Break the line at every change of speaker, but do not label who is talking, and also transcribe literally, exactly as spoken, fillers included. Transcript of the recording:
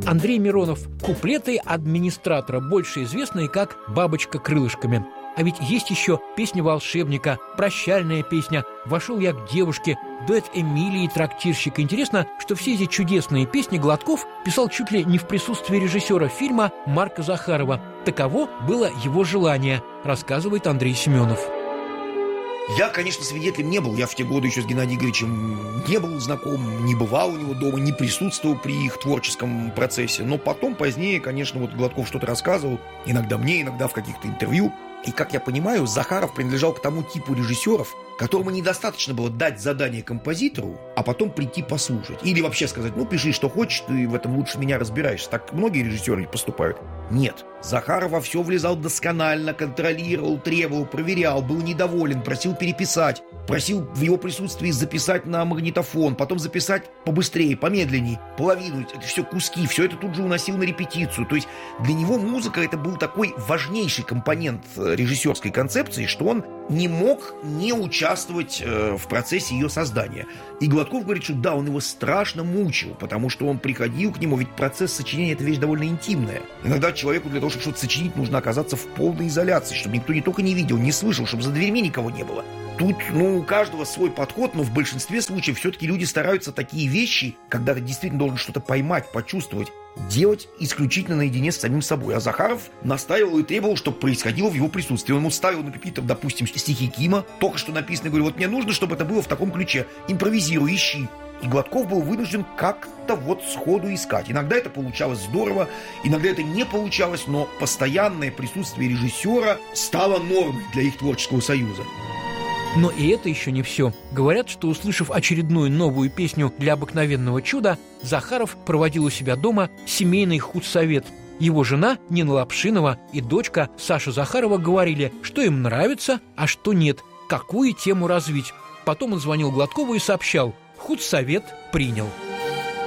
Андрей Миронов. Куплеты администратора, больше известные как «Бабочка крылышками». А ведь есть еще песня волшебника, прощальная песня, «Вошел я к девушке», дуэт Эмилии и трактирщика. Интересно, что все эти чудесные песни Гладков писал чуть ли не в присутствии режиссера фильма Марка Захарова. Таково было его желание, рассказывает Андрей Семенов.
Я, конечно, свидетелем не был. Я в те годы еще с Геннадием Игоревичем не был знаком, не бывал у него дома, не присутствовал при их творческом процессе. Но потом, позднее, конечно, вот Гладков что-то рассказывал. Иногда мне, иногда в каких-то интервью. И, как я понимаю, Захаров принадлежал к тому типу режиссеров, которому недостаточно было дать задание композитору, а потом прийти послушать. Или вообще сказать: ну, пиши, что хочешь, ты в этом лучше меня разбираешься. Так многие режиссеры поступают. Нет. Захаров во все влезал досконально, контролировал, требовал, проверял, был недоволен, просил переписать, просил в его присутствии записать на магнитофон, потом записать побыстрее, помедленнее, половину, это все куски, все это тут же уносил на репетицию. То есть для него музыка — это был такой важнейший компонент режиссерской концепции, что он не мог не участвовать э, в процессе ее создания. И Гладков говорит, что да, он его страшно мучил, потому что он приходил к нему, ведь процесс сочинения — это вещь довольно интимная. Иногда человеку для того, чтобы что-то сочинить, нужно оказаться в полной изоляции, чтобы никто не только не видел, не слышал, чтобы за дверьми никого не было. Тут, ну, у каждого свой подход, но в большинстве случаев все-таки люди стараются такие вещи, когда ты действительно должен что-то поймать, почувствовать, делать исключительно наедине с самим собой. А Захаров настаивал и требовал, чтобы происходило в его присутствии. Он ему ставил на какие-то, допустим, стихи Кима, только что написанные, говорю, вот мне нужно, чтобы это было в таком ключе. Импровизируй, ищи. И Гладков был вынужден как-то вот сходу искать. Иногда это получалось здорово, иногда это не получалось, но постоянное присутствие режиссера стало нормой для их творческого союза.
Но и это еще не все. Говорят, что, услышав очередную новую песню для обыкновенного чуда, Захаров проводил у себя дома семейный худсовет. Его жена Нина Лапшинова и дочка Саша Захарова говорили, что им нравится, а что нет, какую тему развить. Потом он звонил Гладкову и сообщал: худсовет принял.